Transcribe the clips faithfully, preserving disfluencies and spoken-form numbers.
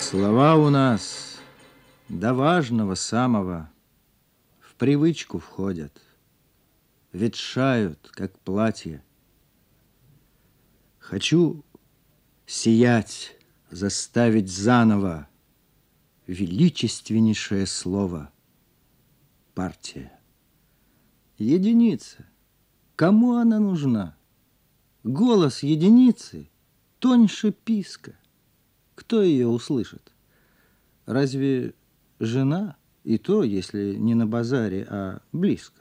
Слова у нас до важного самого в привычку входят, ветшают, как платье. Хочу сиять, заставить заново величественнейшее слово — партия. Единица. Кому она нужна? Голос единицы тоньше писка. Кто ее услышит? Разве жена? И то, если не на базаре, а близко.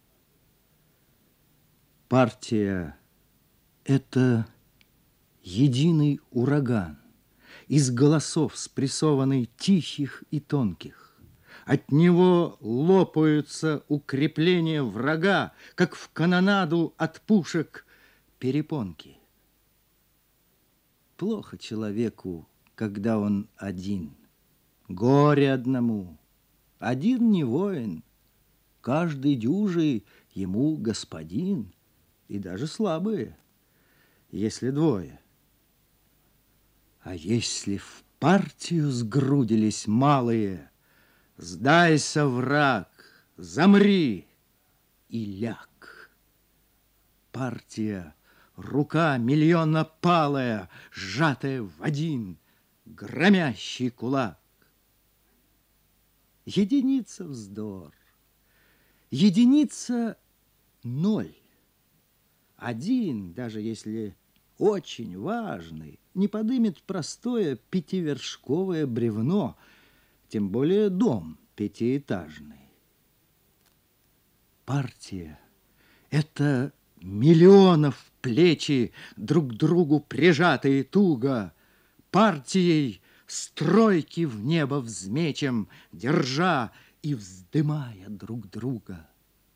Партия — это единый ураган из голосов, спрессованный тихих и тонких. От него лопаются укрепления врага, как в канонаду от пушек перепонки. Плохо человеку, когда он один. Горе одному. Один не воин. Каждый дюжий ему господин. И даже слабые, если двое. А если в партию сгрудились малые, сдайся, враг, замри и ляг. Партия — рука миллионопалая, сжатая в один громящий кулак. Единица — вздор, единица — ноль. Один, даже если очень важный, не подымет простое пятивершковое бревно, тем более дом пятиэтажный. Партия — это миллионов плечи, друг к другу прижатые туго. Партией стройки в небо взмечем, держа и вздымая друг друга.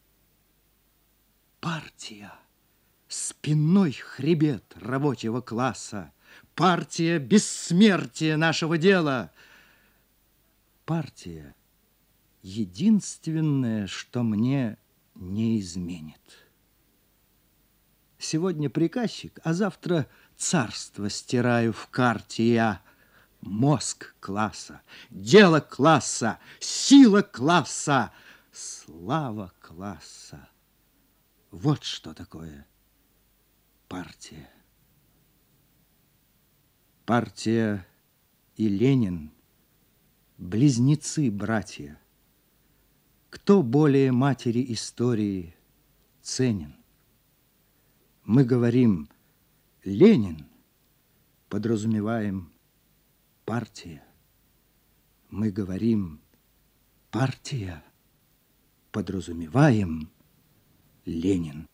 Партия — спинной хребет рабочего класса. Партия — бессмертие нашего дела. Партия — единственное, что мне не изменит. Сегодня приказчик, а завтра царство стираю в карте я. Мозг класса, дело класса, сила класса, слава класса. Вот что такое партия. Партия и Ленин — близнецы-братья. Кто более матери истории ценен? Мы говорим «Ленин», подразумеваем партия. Мы говорим партия, подразумеваем Ленин.